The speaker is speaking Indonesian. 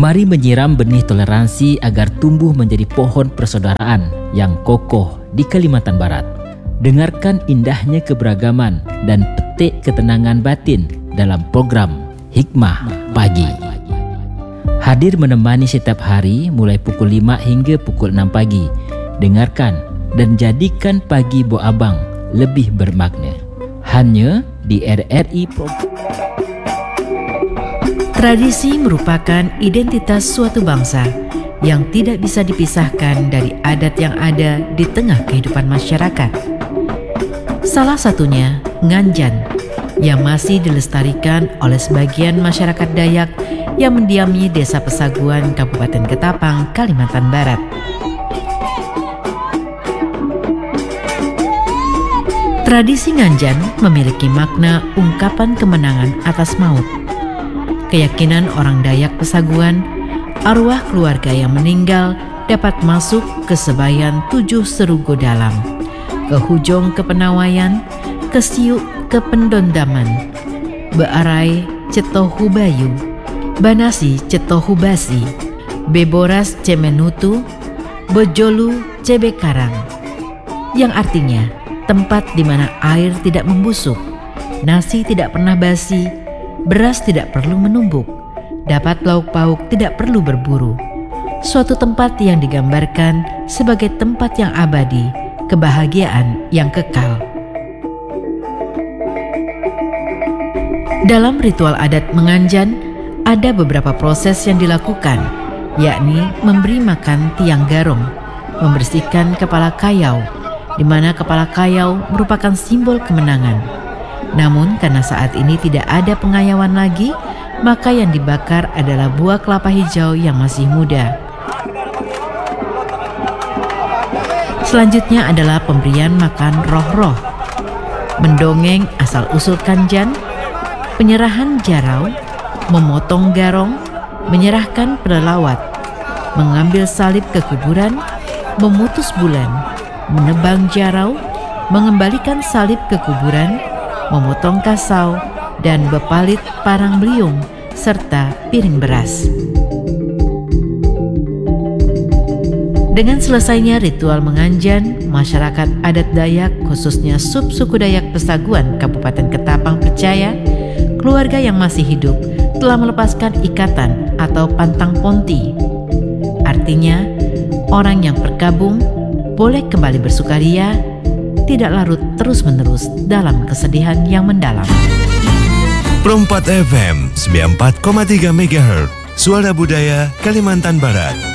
Mari menyiram benih toleransi agar tumbuh menjadi pohon persaudaraan yang kokoh di Kalimantan Barat. Dengarkan indahnya keberagaman dan petik ketenangan batin dalam program Hikmah Pagi. Hadir menemani setiap hari mulai pukul 5 hingga pukul 6 pagi. Dengarkan dan jadikan pagi Bo Abang lebih bermakna. Hanya di RRI Tradisi merupakan identitas suatu bangsa yang tidak bisa dipisahkan dari adat yang ada di tengah kehidupan masyarakat. Salah satunya nganjan yang masih dilestarikan oleh sebagian masyarakat Dayak yang mendiami Desa Pesaguan, Kabupaten Ketapang, Kalimantan Barat. Tradisi nganjan memiliki makna ungkapan kemenangan atas maut. Keyakinan orang Dayak Pesaguan, arwah keluarga yang meninggal dapat masuk ke sebayan 7 serugo dalam, ke hujung kepenawayan, ke siuk kependondaman, bearai cetohu bayu, banasi cetohu basi, beboras cemenutu, bojolu cebe karang, yang artinya tempat di mana air tidak membusuk, nasi tidak pernah basi, beras tidak perlu menumbuk, dapat lauk pauk tidak perlu berburu. Suatu tempat yang digambarkan sebagai tempat yang abadi, kebahagiaan yang kekal. Dalam ritual adat menganjan, ada beberapa proses yang dilakukan, yakni memberi makan tiang garong, membersihkan kepala kayau, di mana kepala kayau merupakan simbol kemenangan. Namun karena saat ini tidak ada pengayauan lagi, maka yang dibakar adalah buah kelapa hijau yang masih muda. Selanjutnya adalah pemberian makan roh-roh, mendongeng asal-usul kanjan, penyerahan jarau, memotong garong, menyerahkan pelelawat, mengambil salib ke kuburan, memutus bulan, menebang jarau, mengembalikan salib ke kuburan, memotong kasau, dan bepalit parang beliung, serta piring beras. Dengan selesainya ritual menganjan, masyarakat adat Dayak, khususnya subsuku Dayak Pesaguan, Kabupaten Ketapang percaya, keluarga yang masih hidup telah melepaskan ikatan atau pantang ponti. Artinya, orang yang bergabung boleh kembali bersukaria, tidak larut terus-menerus dalam kesedihan yang mendalam. Pro 4 FM 94,3 MHz, Suara Budaya Kalimantan Barat.